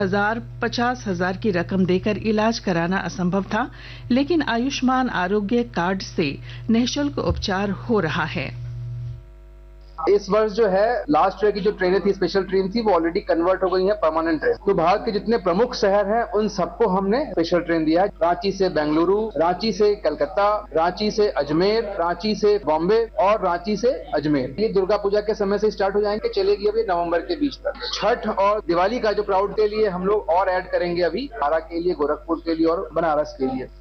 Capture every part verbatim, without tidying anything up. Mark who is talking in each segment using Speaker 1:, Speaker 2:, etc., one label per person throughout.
Speaker 1: हजार पचास हजार की रकम देकर इलाज कराना असंभव था, लेकिन आयुष्मान आरोग्य कार्ड से निःशुल्क उपचार हो रहा है।
Speaker 2: इस वर्ष जो है लास्ट ईयर की जो ट्रेनें थी, स्पेशल ट्रेन थी, वो ऑलरेडी कन्वर्ट हो गई है परमानेंट ट्रेन। तो भारत के जितने प्रमुख शहर हैं उन सबको हमने स्पेशल ट्रेन दिया है। रांची से बेंगलुरु, रांची से कलकत्ता, रांची से अजमेर, रांची से बॉम्बे और रांची से अजमेर। ये दुर्गा पूजा के समय से स्टार्ट हो जाएंगे, चलेगी अभी नवंबर के बीच तक। छठ और दिवाली का जो क्राउड के लिए हम लोग और ऐड करेंगे अभी, आरा के लिए, गोरखपुर के लिए और बनारस के लिए।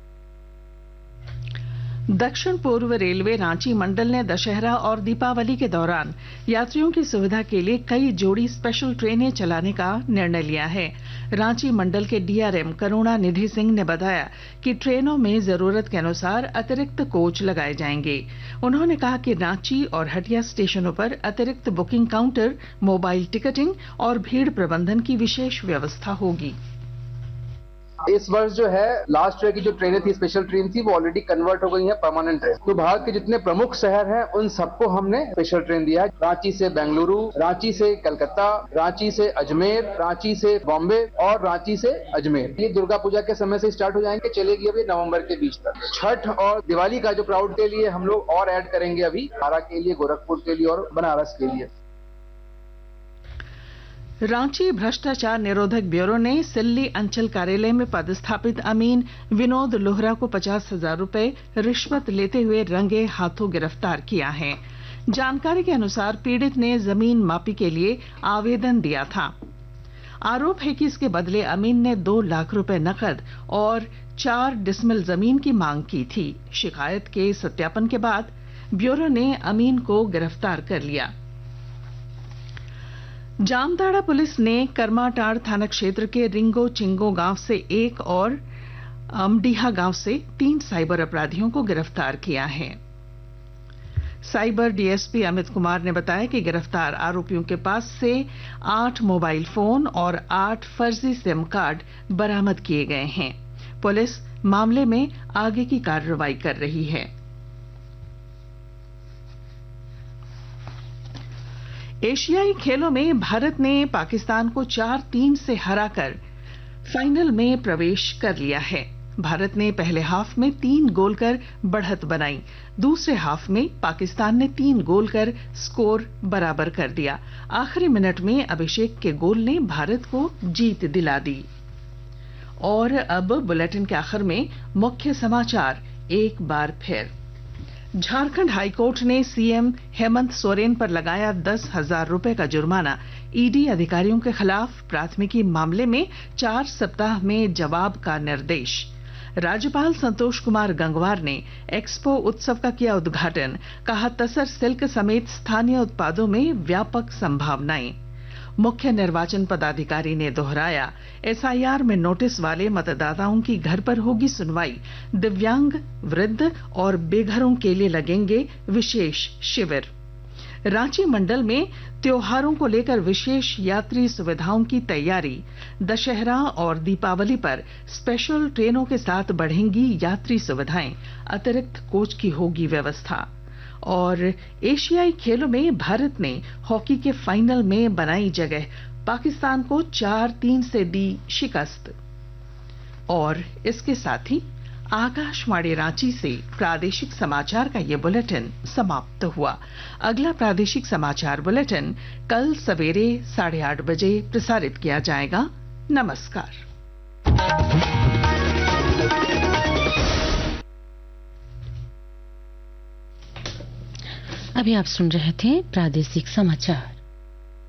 Speaker 1: दक्षिण पूर्व रेलवे रांची मंडल ने दशहरा और दीपावली के दौरान यात्रियों की सुविधा के लिए कई जोड़ी स्पेशल ट्रेनें चलाने का निर्णय लिया है। रांची मंडल के डीआरएम करुणा निधि सिंह ने बताया कि ट्रेनों में जरूरत के अनुसार अतिरिक्त कोच लगाए जाएंगे। उन्होंने कहा कि रांची और हटिया स्टेशनों पर अतिरिक्त बुकिंग काउंटर, मोबाइल टिकटिंग और भीड़ प्रबंधन की विशेष व्यवस्था होगी।
Speaker 2: इस वर्ष जो है लास्ट ईयर की जो ट्रेनें थी, स्पेशल ट्रेन थी, वो ऑलरेडी कन्वर्ट हो गई है परमानेंट ट्रेन। तो भारत के जितने प्रमुख शहर हैं उन सबको हमने स्पेशल ट्रेन दिया है। रांची से बेंगलुरु, रांची से कलकत्ता, रांची से अजमेर, रांची से बॉम्बे और रांची से अजमेर। ये दुर्गा पूजा के समय से स्टार्ट हो जाएंगे, चलेगी अभी नवंबर के बीच तक। छठ और दिवाली का जो क्राउड के लिए हम लोग और ऐड करेंगे अभी, आरा के लिए, गोरखपुर के लिए और बनारस के लिए।
Speaker 1: रांची भ्रष्टाचार निरोधक ब्यूरो ने सिल्ली अंचल कार्यालय में पदस्थापित अमीन विनोद लोहरा को पचास हजार रूपये रिश्वत लेते हुए रंगे हाथों गिरफ्तार किया है। जानकारी के अनुसार पीड़ित ने जमीन मापी के लिए आवेदन दिया था। आरोप है कि इसके बदले अमीन ने दो लाख रुपए नकद और चार डिसमिल जमीन की मांग की थी। शिकायत के सत्यापन के बाद ब्यूरो ने अमीन को गिरफ्तार कर लिया। जामताड़ा पुलिस ने करमाटाड़ थाना क्षेत्र के रिंगो चिंगो गांव से एक और अमडीहा गांव से तीन साइबर अपराधियों को गिरफ्तार किया है। साइबर डीएसपी अमित कुमार ने बताया कि गिरफ्तार आरोपियों के पास से आठ मोबाइल फोन और आठ फर्जी सिम कार्ड बरामद किए गए हैं। पुलिस मामले में आगे की कार्रवाई कर रही है। एशियाई खेलों में भारत ने पाकिस्तान को चार तीन से हराकर फाइनल में प्रवेश कर लिया है। भारत ने पहले हाफ में तीन गोल कर बढ़त बनाई। दूसरे हाफ में पाकिस्तान ने तीन गोल कर स्कोर बराबर कर दिया। आखिरी मिनट में अभिषेक के गोल ने भारत को जीत दिला दी। और अब बुलेटिन के आखिर में मुख्य समाचार एक बार फिर। झारखंड हाईकोर्ट ने सीएम हेमंत सोरेन पर लगाया दस हजार रूपये का जुर्माना। ईडी अधिकारियों के खिलाफ प्राथमिकी मामले में चार सप्ताह में जवाब का निर्देश। राज्यपाल संतोष कुमार गंगवार ने एक्सपो उत्सव का किया उद्घाटन। कहा तसर सिल्क समेत स्थानीय उत्पादों में व्यापक संभावनाएं। मुख्य निर्वाचन पदाधिकारी ने दोहराया एसआईआर में नोटिस वाले मतदाताओं की घर पर होगी सुनवाई। दिव्यांग, वृद्ध और बेघरों के लिए लगेंगे विशेष शिविर। रांची मंडल में त्योहारों को लेकर विशेष यात्री सुविधाओं की तैयारी। दशहरा और दीपावली पर स्पेशल ट्रेनों के साथ बढ़ेंगी यात्री सुविधाएं। अतिरिक्त कोच की होगी व्यवस्था। और एशियाई खेलों में भारत ने हॉकी के फाइनल में बनाई जगह। पाकिस्तान को चार तीन से दी शिकस्त। और इसके साथ ही आकाशवाणी रांची से प्रादेशिक समाचार का ये बुलेटिन समाप्त हुआ। अगला प्रादेशिक समाचार बुलेटिन कल सवेरे साढ़े आठ बजे प्रसारित किया जाएगा। नमस्कार।
Speaker 3: अभी आप सुन रहे थे प्रादेशिक समाचार।